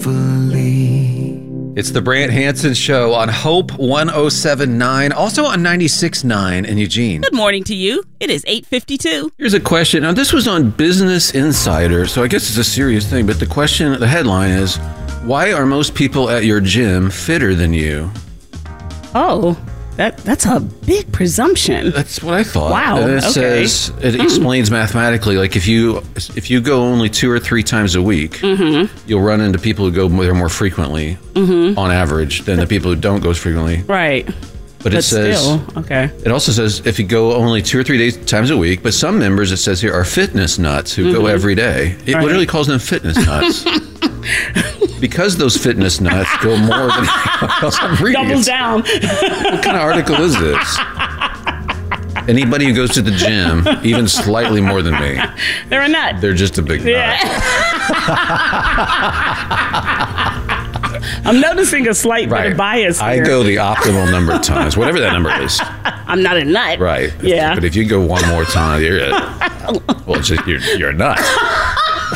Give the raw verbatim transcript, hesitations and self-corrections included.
peacefully. It's the Brant Hansen Show on Hope one oh seven point nine, also on ninety-six point nine in Eugene. Good morning to you. It is eight fifty-two. Here's a question. Now, this was on Business Insider, so I guess it's a serious thing, but the question, the headline is, why are most people at your gym fitter than you? Oh, that that's a big presumption. That's what I thought. Wow. And it okay. says, it explains mathematically, like if you if you go only two or three times a week, Mm-hmm. you'll run into people who go there more frequently, Mm-hmm. on average, than the people who don't go as frequently. Right. But, it says, still, okay. It also says if you go only two or three days, times a week, but some members, it says here, are fitness nuts who Mm-hmm. go every day. It Right. literally calls them fitness nuts. Because those fitness nuts go more than else. I'm reading Double it. down. What kind of article is this? Anybody who goes to the gym, even slightly more than me, They're a nut. they're just a big nut. Yeah. I'm noticing a slight bit of bias here. I go the optimal number of times, whatever that number is. I'm not a nut. Right. Yeah. But if you go one more time, you're a, well, it's just, you're, you're a nut.